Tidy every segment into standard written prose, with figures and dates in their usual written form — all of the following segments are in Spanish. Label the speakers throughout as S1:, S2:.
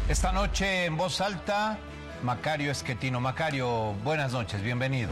S1: Esta noche en voz alta, Macario Esquetino. Macario, buenas noches, bienvenido.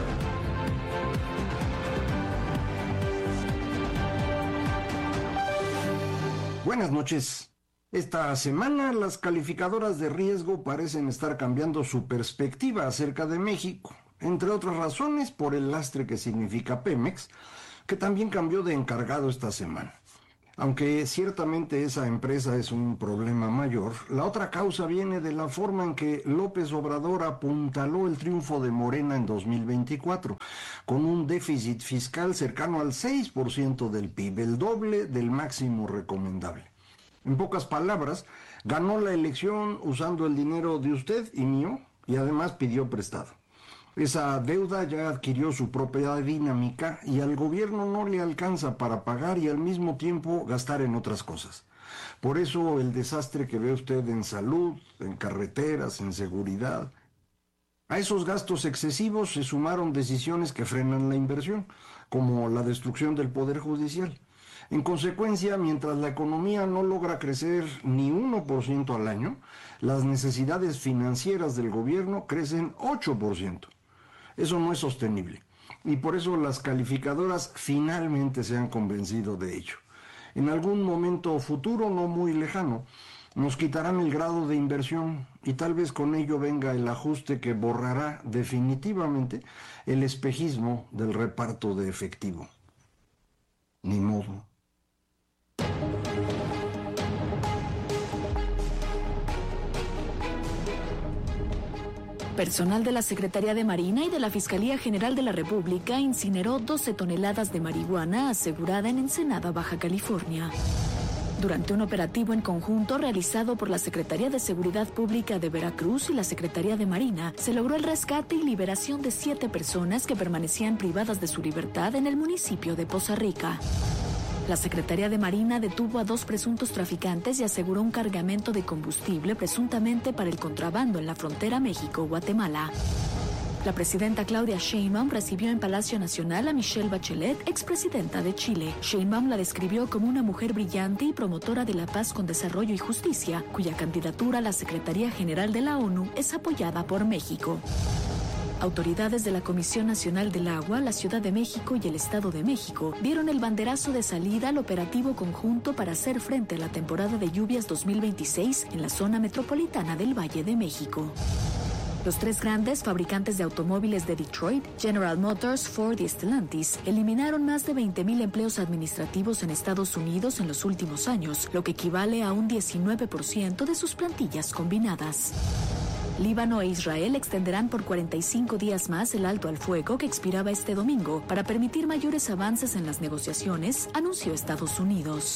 S2: Buenas noches. Esta semana las calificadoras de riesgo parecen estar cambiando su perspectiva acerca de México, entre otras razones por el lastre que significa Pemex, que también cambió de encargado esta semana. Aunque ciertamente esa empresa es un problema mayor, la otra causa viene de la forma en que López Obrador apuntaló el triunfo de Morena en 2024, con un déficit fiscal cercano al 6% del PIB, el doble del máximo recomendable. En pocas palabras, ganó la elección usando el dinero de usted y mío, y además pidió prestado. Esa deuda ya adquirió su propia dinámica y al gobierno no le alcanza para pagar y al mismo tiempo gastar en otras cosas. Por eso el desastre que ve usted en salud, en carreteras, en seguridad. A esos gastos excesivos se sumaron decisiones que frenan la inversión, como la destrucción del Poder Judicial. En consecuencia, mientras la economía no logra crecer ni 1% al año, las necesidades financieras del gobierno crecen 8%. Eso no es sostenible, y por eso las calificadoras finalmente se han convencido de ello. En algún momento futuro, no muy lejano, nos quitarán el grado de inversión y tal vez con ello venga el ajuste que borrará definitivamente el espejismo del reparto de efectivo. Ni modo.
S3: Personal de la Secretaría de Marina y de la Fiscalía General de la República incineró 12 toneladas de marihuana asegurada en Ensenada, Baja California. Durante un operativo en conjunto realizado por la Secretaría de Seguridad Pública de Veracruz y la Secretaría de Marina, se logró el rescate y liberación de 7 personas que permanecían privadas de su libertad en el municipio de Poza Rica. La Secretaría de Marina detuvo a 2 presuntos traficantes y aseguró un cargamento de combustible presuntamente para el contrabando en la frontera México-Guatemala. La presidenta Claudia Sheinbaum recibió en Palacio Nacional a Michelle Bachelet, expresidenta de Chile. Sheinbaum la describió como una mujer brillante y promotora de la paz con desarrollo y justicia, cuya candidatura a la Secretaría General de la ONU es apoyada por México. Autoridades de la Comisión Nacional del Agua, la Ciudad de México y el Estado de México dieron el banderazo de salida al operativo conjunto para hacer frente a la temporada de lluvias 2026 en la zona metropolitana del Valle de México. Los 3 grandes fabricantes de automóviles de Detroit, General Motors, Ford y Stellantis, eliminaron más de 20,000 empleos administrativos en Estados Unidos en los últimos años, lo que equivale a un 19% de sus plantillas combinadas. Líbano e Israel extenderán por 45 días más el alto al fuego que expiraba este domingo para permitir mayores avances en las negociaciones, anunció Estados Unidos.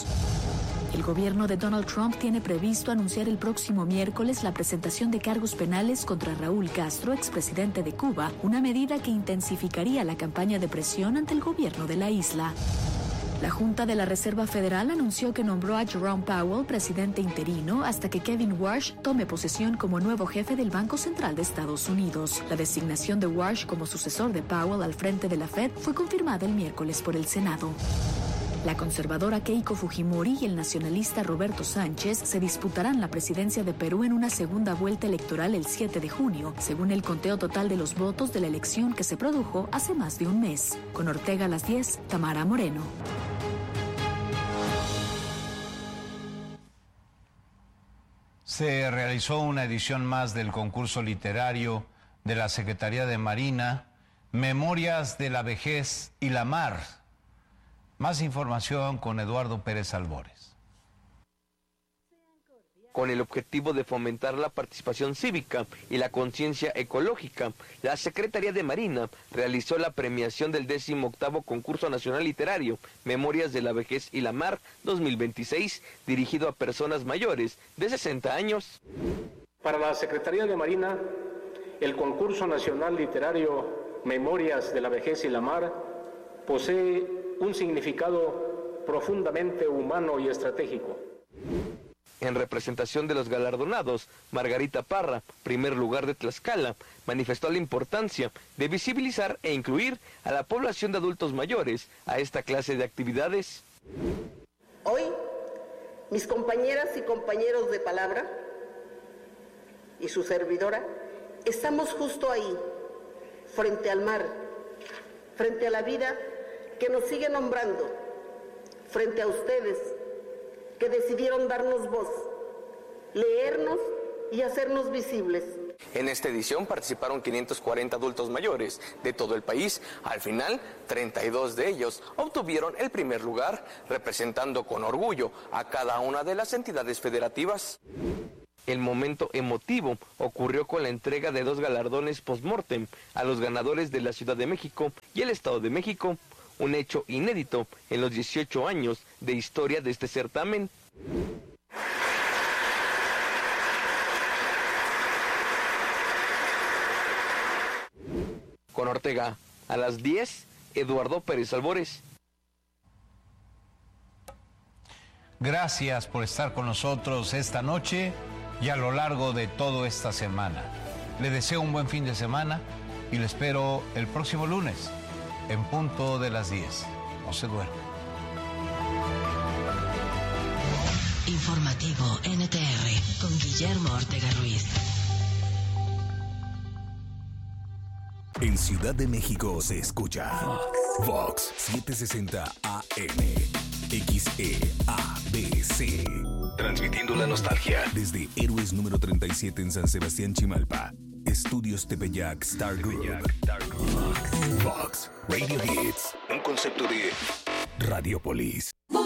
S3: El gobierno de Donald Trump tiene previsto anunciar el próximo miércoles la presentación de cargos penales contra Raúl Castro, expresidente de Cuba, una medida que intensificaría la campaña de presión ante el gobierno de la isla. La Junta de la Reserva Federal anunció que nombró a Jerome Powell presidente interino hasta que Kevin Warsh tome posesión como nuevo jefe del Banco Central de Estados Unidos. La designación de Warsh como sucesor de Powell al frente de la Fed fue confirmada el miércoles por el Senado. La conservadora Keiko Fujimori y el nacionalista Roberto Sánchez se disputarán la presidencia de Perú en una segunda vuelta electoral el 7 de junio, según el conteo total de los votos de la elección que se produjo hace más de un mes. Con Ortega a las 10, Tamara Moreno.
S1: Se realizó una edición más del concurso literario de la Secretaría de Marina, Memorias de la Vejez y la Mar. Más información con Eduardo Pérez Albores.
S4: Con el objetivo de fomentar la participación cívica y la conciencia ecológica, la Secretaría de Marina realizó la premiación del 18º Concurso Nacional Literario Memorias de la Vejez y la Mar 2026, dirigido a personas mayores de 60 años.
S5: Para la Secretaría de Marina, el Concurso Nacional Literario Memorias de la Vejez y la Mar posee un significado profundamente humano y estratégico.
S4: En representación de los galardonados, Margarita Parra, primer lugar de Tlaxcala, manifestó la importancia de visibilizar e incluir a la población de adultos mayores a esta clase de actividades.
S6: Hoy, mis compañeras y compañeros de palabra, y su servidora estamos justo ahí, frente al mar, frente a la vida que nos sigue nombrando, frente a ustedes que decidieron darnos voz, leernos y hacernos visibles.
S4: En esta edición participaron 540 adultos mayores de todo el país. Al final, 32 de ellos obtuvieron el primer lugar, representando con orgullo a cada una de las entidades federativas. El momento emotivo ocurrió con la entrega de 2 galardones post-mortem a los ganadores de la Ciudad de México y el Estado de México, un hecho inédito en los 18 años de historia de este certamen. Con Ortega, a las 10, Eduardo Pérez Albores.
S1: Gracias por estar con nosotros esta noche y a lo largo de toda esta semana. Le deseo un buen fin de semana y le espero el próximo lunes en punto de las 10. No se duerma.
S7: Informativo NTR con Guillermo Ortega Ruiz.
S8: En Ciudad de México se escucha Vox 760 AM XEABC. Transmitiendo la nostalgia desde Héroes número 37 en San Sebastián, Chimalpa. Estudios Tepeyac Star Group. Vox Radio Hits. Un concepto de Radiopolis.